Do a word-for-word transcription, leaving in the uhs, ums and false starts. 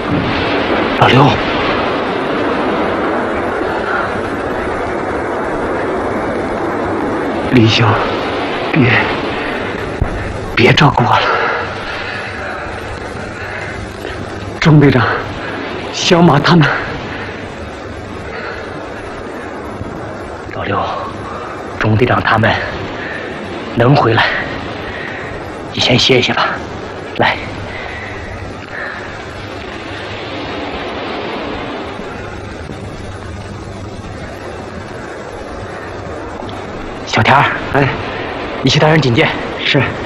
老刘，李兄，别别照顾我了。钟队长、小马他们， 老刘，钟队长他们能回来，你先歇歇吧。来。 小田儿， 哎， 你去带人警戒。 是。